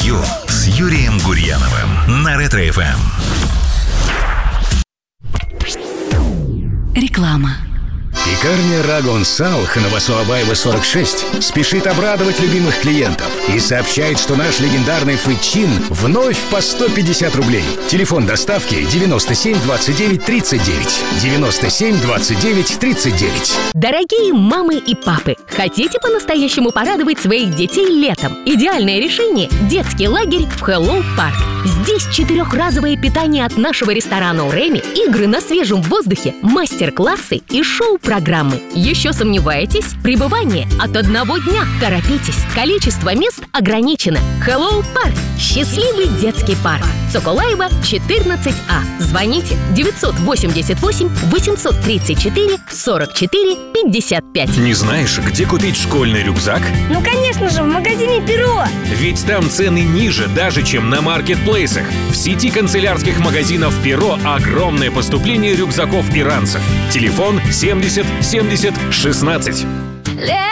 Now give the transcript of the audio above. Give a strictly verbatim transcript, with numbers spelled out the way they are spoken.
интервью с Юрием Гурьяновым на Ретро-эф эм. Реклама. Пекарня Рагон Салх на Васуабаева сорок шесть спешит обрадовать любимых клиентов и сообщает, что наш легендарный фычин вновь по сто пятьдесят рублей. Телефон доставки девяносто семь двадцать девять тридцать девять. девяносто семь двадцать девять тридцать девять. Дорогие мамы и папы, хотите по-настоящему порадовать своих детей летом? Идеальное решение – детский лагерь в Hello Park. Здесь четырехразовое питание от нашего ресторана «Уреми», игры на свежем воздухе, мастер-классы и шоу-программы. Еще сомневаетесь? Пребывание от одного дня. Торопитесь, количество мест ограничено. Hello Park – счастливый детский парк. Соколаева, четырнадцать А. Звоните девятьсот восемьдесят восемь восемьсот тридцать четыре сорок четыре пятьдесят пять. Не знаешь, где купить школьный рюкзак? Ну, конечно же, в магазине «Перо». Ведь там цены ниже даже, чем на маркетплейсах. В сети канцелярских магазинов «Перо» огромное поступление рюкзаков и ранцев. Телефон семьдесят семьдесят шестнадцать.